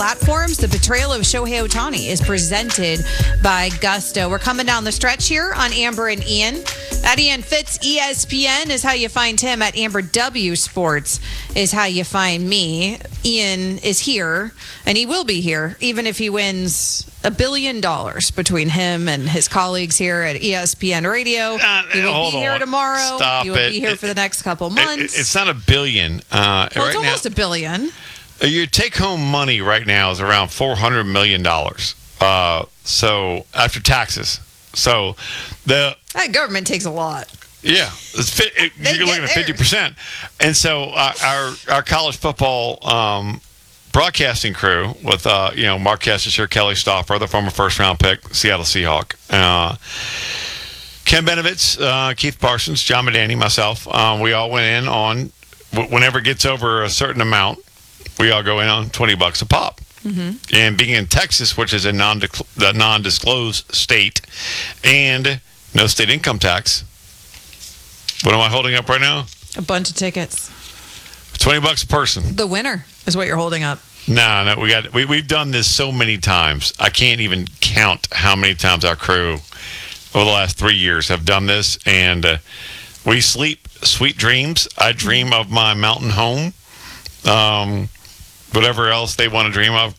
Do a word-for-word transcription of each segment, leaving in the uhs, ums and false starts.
platforms. The betrayal of Shohei Ohtani is presented by Gusto. We're coming down the stretch here on Amber and Ian. At Ian Fitz, E S P N is how you find him. At Amber W Sports is how you find me. Ian is here, and he will be here, even if he wins a billion dollars between him and his colleagues here at E S P N Radio. Uh, he will hold be here on. tomorrow. Stop he will it. be here It- for the next couple It- months. it- it's not a billion. Uh, well, right it's almost now, a billion. uh, your take-home money right now is around four hundred million dollars. Uh, so after taxes. So the That government takes a lot. Yeah, it's fi- it, They you're get looking at theirs. fifty percent, and so uh, our our college football um, broadcasting crew with uh, you know Mark Kessler, Kelly Stoffer, the former first round pick, Seattle Seahawk, uh, Ken Benovitz, uh, Keith Parsons, John Medani, myself. Um, we all went in on w- whenever it gets over a certain amount, we all go in on twenty bucks a pop. Mm-hmm. And being in Texas, which is a non the non-disclosed state, and no state income tax. What am I holding up right now? A bunch of tickets. twenty bucks a person. The winner is what you're holding up. No, no, we got we we've done this so many times. I can't even count how many times our crew over the last three years have done this, and uh, we sleep sweet dreams. I dream of my mountain home. Um, whatever else they want to dream of,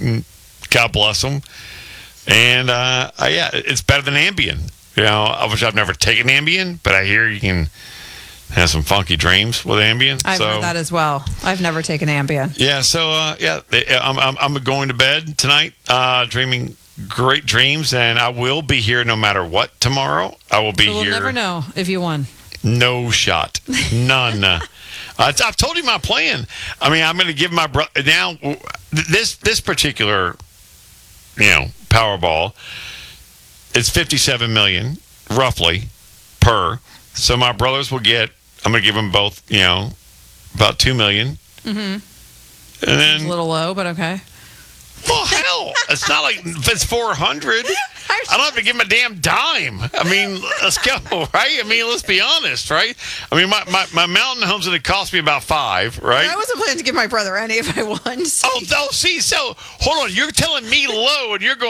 God bless them. And uh, uh, yeah, it's better than Ambien. You know, I wish I've never taken Ambien, but I hear you can have some funky dreams with Ambien. I've so, heard that as well. I've never taken Ambien. Yeah, so uh, yeah, I'm, I'm I'm going to bed tonight, uh, dreaming great dreams, and I will be here no matter what tomorrow. I will be So we'll here. never know if you won. No shot, none. uh, I've told you my plan. I mean, I'm going to give my brother now this this particular, you know, Powerball. It's fifty-seven million roughly per. So my brothers will get. I'm going to give them both, you know, about two million. Mm-hmm. And then It's a little low, but okay. well, hell, it's not like if it's four hundred. I don't have to give him a damn dime. I mean, let's go, right? I mean, let's be honest, right? I mean, my, my, my mountain home's going to cost me about five, right? I wasn't planning to give my brother any if I won. So. Oh, oh, see, so hold on. You're telling me low, and you're going.